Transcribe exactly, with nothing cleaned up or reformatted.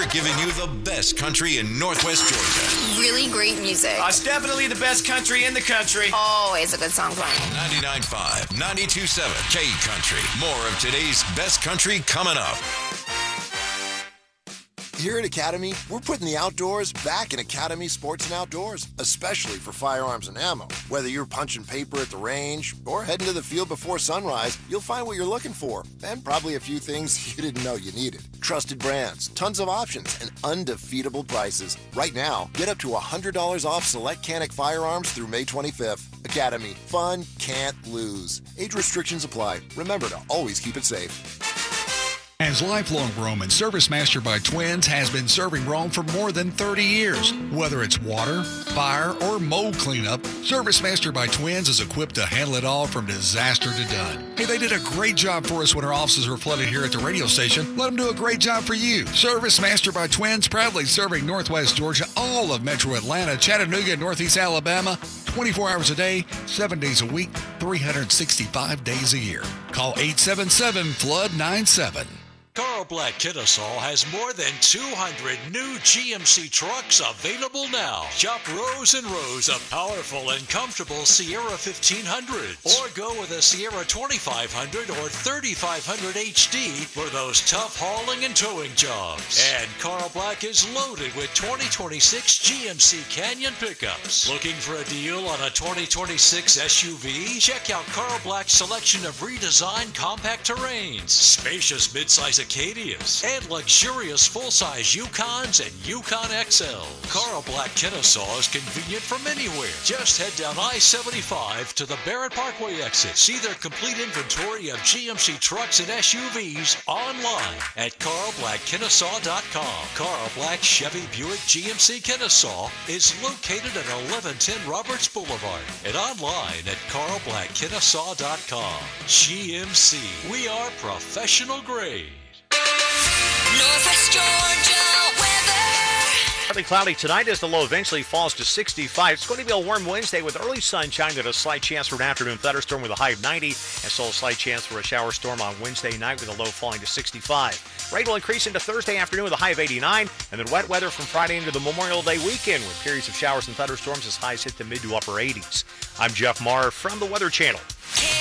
Giving you the best country in Northwest Georgia. Really great music. Uh, it's definitely the best country in the country. Always a good song playing. ninety-nine point five, ninety-two point seven K Country. More of today's best country coming up. Here at Academy, we're putting the outdoors back in Academy Sports and Outdoors, especially for firearms and ammo. Whether you're punching paper at the range or heading to the field before sunrise, you'll find what you're looking for, and probably a few things you didn't know you needed. Trusted brands, tons of options, and undefeatable prices. Right now, get up to one hundred dollars off select Canic firearms through May twenty-fifth. Academy, fun can't lose. Age restrictions apply. Remember to always keep it safe. As lifelong Roman, Service Master by Twins has been serving Rome for more than thirty years. Whether it's water, fire, or mold cleanup, Service Master by Twins is equipped to handle it all from disaster to done. Hey, they did a great job for us when our offices were flooded here at the radio station. Let them do a great job for you. Service Master by Twins, proudly serving Northwest Georgia, all of Metro Atlanta, Chattanooga, and Northeast Alabama, twenty-four hours a day, seven days a week, three hundred sixty-five days a year. Call eight seven seven, flood nine seven. Carl Black Kennesaw has more than two hundred new G M C trucks available now. Shop rows and rows of powerful and comfortable Sierra fifteen hundreds. Or go with a Sierra twenty-five hundred or thirty-five hundred H D for those tough hauling and towing jobs. And Carl Black is loaded with twenty twenty-six G M C Canyon pickups. Looking for a deal on a twenty twenty-six S U V? Check out Carl Black's selection of redesigned compact terrains, spacious midsize Acadias, and luxurious full-size Yukons and Yukon X L. Carl Black Kennesaw is convenient from anywhere. Just head down I seventy-five to the Barrett Parkway exit. See their complete inventory of G M C trucks and S U Vs online at carl black kennesaw dot com. Carl Black Chevy Buick G M C Kennesaw is located at eleven ten Roberts Boulevard and online at carl black kennesaw dot com. G M C, we are professional grade. Northwest Georgia weather. Partly cloudy tonight as the low eventually falls to sixty-five. It's going to be a warm Wednesday with early sunshine and a slight chance for an afternoon thunderstorm with a high of ninety, and so a slight chance for a shower storm on Wednesday night with a low falling to sixty-five. Rain will increase into Thursday afternoon with a high of eighty-nine, and then wet weather from Friday into the Memorial Day weekend with periods of showers and thunderstorms as highs hit the mid to upper eighties. I'm Jeff Marr from the Weather Channel.